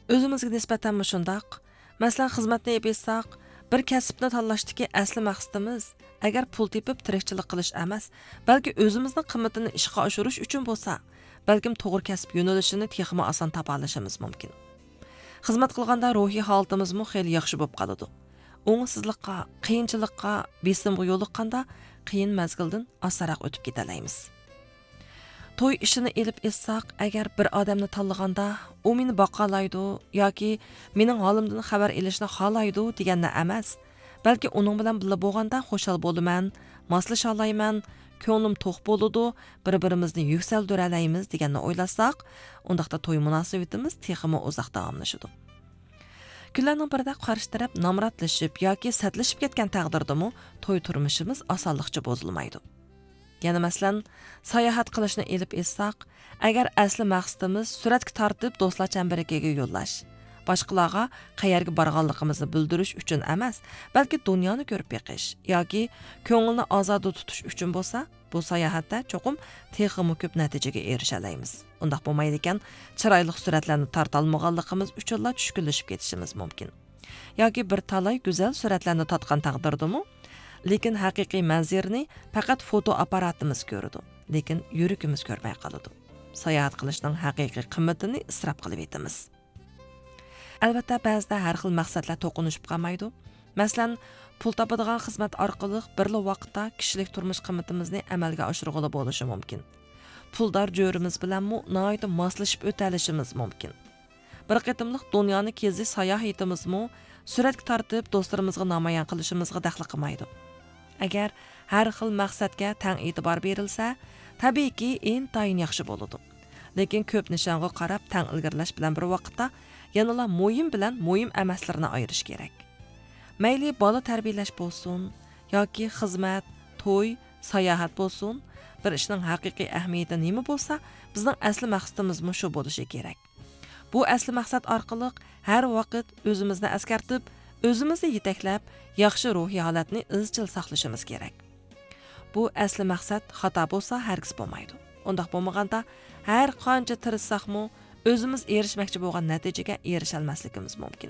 O'zimizga nisbatan shundoq. Masalan, xizmatni yapsak, bir kasbni tanlashdagi asli maqsadimiz agar pul tepib tirikchilik qilish emas, balki o'zimizning qimmatini ishga oshirish uchun bo'lsa, balkim to'g'ri kasb yo'nalishini texmi oson topa olishimiz mumkin. Xizmat qilganda ruhiy holatimiz xeyli yaxshi bo'lib qoladi. O'ngsizlikqa, qiyinchilikqa, besimga yo'liqqanda qiyin mazgildan osonroq o'tib ketalaymiz. To'y ishini elib etsaq, agar bir odamni tanlaganda, u meni boqalaydi yoki mening holimdan xabar olishni xohlaydi deganda emas, balki uning bilan birga bo'lganda xushal bo'laman, moslasha olmayman, ko'nglim to'q bo'ladi, bir-birimizni yuksaltiralaymiz deganni o'ylasak, undaqda to'y munosabatimiz texmi uzoq davomlashadi. Kunlarning birida qarshi taraf nomratlashib yoki satlashib ketgan taqdirdami, to'y turmushimiz osonlikcha bozilmaydi. Yana masalan, sayohat qilishni elib etsaq, agar asli maqsadimiz suratga tortib do'stlar chambariga yo'llash, boshqalarga qayerga borganligimizni bildirish uchun emas, balki dunyoni ko'rib beqish yoki ko'ngilni ozoda tutish uchun bo'lsa, bu sayohatda cho'qim texmi ko'p natijaga erisha olamiz. Undaq bo'lmaydi ekan, chiroyli suratlarni torta olmaganligimiz uchunla tushkunlashib ketishimiz mumkin. Yoki bir talay go'zal suratlarni tortgan taqdirdami, lekin haqiqiy manzarani faqat foto apparatimiz ko'radi, lekin yuragimiz ko'rmay qoladi. Sayohat qilishning haqiqiy qimmatini isrof qilib etamiz. Albatta, ba'zida har xil maqsadlar to'qinishib qolmaydi. Masalan, pul topadigan xizmat orqali birli vaqtda kishilik turmush qimmatimizni amalga oshirg'ili bo'lishi mumkin. Puldor jo'rimiz bilan nihoyat moslashib o'talishimiz mumkin. Bir qatimliq dunyoni kezi sayohatimizmi suratga tortib do'stlarimizga namoyon qilishimizga daxl qilmaydi. Agar har xil maqsadga tang e'tibor berilsa, tabiiyki intayin yaxshi bo'ladi. Lekin ko'p nishonga qarab tang ilgirlash bilan bir vaqtda yanala muhim bilan muhim emaslarni ayirish kerak. Mayli bola tarbiyalash bo'lsin yoki xizmat, to'y, sayohat bo'lsin, bir ishning haqiqiy ahamiyati nima bo'lsa, bizning asli maqsadimiz shu bo'lishi kerak. Bu asli maqsad orqali har vaqt o'zimizni askartib, o'zimizni yetaklab, yaxshi ruhiy holatni izchil saqlashimiz kerak. Bu asli maqsad xato bo'lsa, hargiz bo'lmaydi. Undaq bo'lmaganda, har qancha tirishsaqmi, o'zimiz erishmoqchi bo'lgan natijaga erisha olmasligimiz mumkin.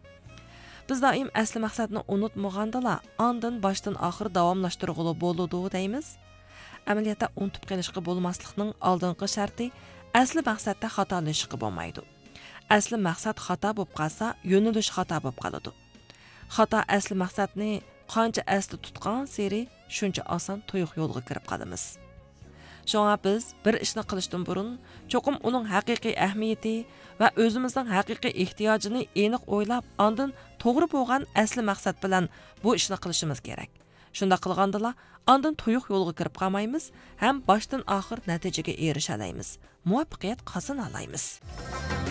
Biz doim asli maqsadni unutmagandala, ondan boshdan oxir davomlashtirg'ili bo'ladi deymiz. Amaliyotda unutib qolishga bo'lmaslikning oldingi sharti asli maqsadda xatolashishga bo'lmaydi. Asli maqsad xato bo'lib qolsa, yo'nalish xato bo'lib qoladi. Xato asli maqsadni qancha asli tutgan seri shuncha oson to'yiq yo'lga kirib qolamiz. Shunga biz bir ishni qilishdan burun cho'qim uning haqiqiy ahamiyati va o'zimizning haqiqiy ehtiyojini aniq o'ylab, ondan to'g'ri bo'lgan asli maqsad bilan bu ishni qilishimiz kerak. Shunda qilgandala, ondan to'yiq yo'lga kirib qolmaymiz, ham boshdan oxir natijaga erisha olamiz. Muvaffaqiyat qozona olamiz.